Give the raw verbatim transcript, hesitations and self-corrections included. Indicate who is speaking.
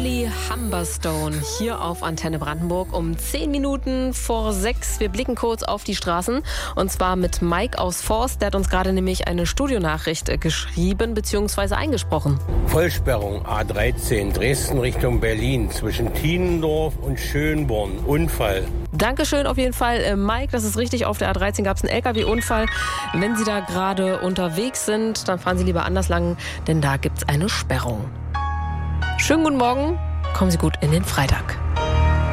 Speaker 1: Molly Humberstone hier auf Antenne Brandenburg um zehn Minuten vor sechs. Wir blicken kurz auf die Straßen und zwar mit Mike aus Forst. Der hat uns gerade nämlich eine Studionachricht äh, geschrieben bzw. eingesprochen.
Speaker 2: Vollsperrung A dreizehn Dresden Richtung Berlin zwischen Tienendorf und Schönborn. Unfall.
Speaker 1: Dankeschön auf jeden Fall, äh, Mike. Das ist richtig, auf der A dreizehn gab es einen L K W-Unfall. Wenn Sie da gerade unterwegs sind, dann fahren Sie lieber anders lang, denn da gibt es eine Sperrung. Schönen guten Morgen, kommen Sie gut in den Freitag.